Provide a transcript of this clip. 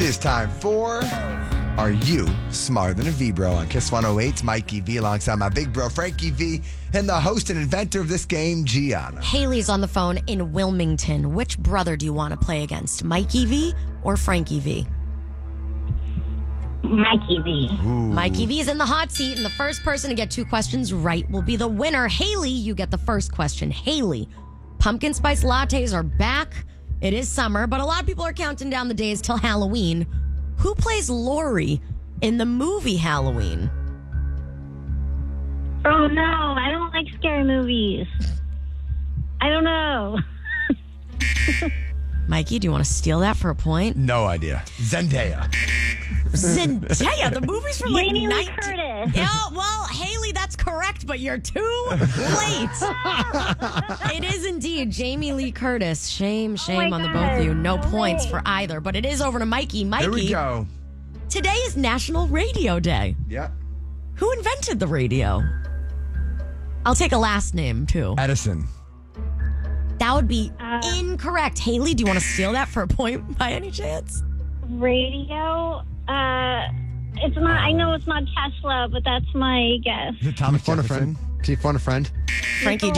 is time for Are You Smarter Than a V-Bro on Kiss 108's Mikey V alongside my big bro Frankie V and the host and inventor of this game, Gianna. Haley's on the phone in Wilmington. Which brother do you want to play against, Mikey V or Frankie V? Mikey V. Mikey V is in the hot seat, and the first person to get 2 questions right will be the winner. Haley, you get the first question. Haley, pumpkin spice lattes are back. It is summer, but a lot of people are counting down the days till Halloween. Who plays Laurie in the movie Halloween? Oh, no. I don't like scary movies. I don't know. Mikey, do you want to steal that for a point? No idea. Zendaya. Zendaya, the movie's from like Jamie Lee 19... Curtis. Yeah, well, Haley, that's correct, but you're too late. It is indeed Jamie Lee Curtis. Shame on the both of you. No points for either, but it is over to Mikey. Mikey, Here we go. today is National Radio Day. Yeah. Who invented the radio? I'll take a last name, too. Edison. That would be incorrect. Haley, do you want to steal that for a point by any chance? Radio? It's not. I know it's not Tesla, but that's my guess. Is it Thomas Phone a Jefferson? friend. Can you phone a friend? Frankie,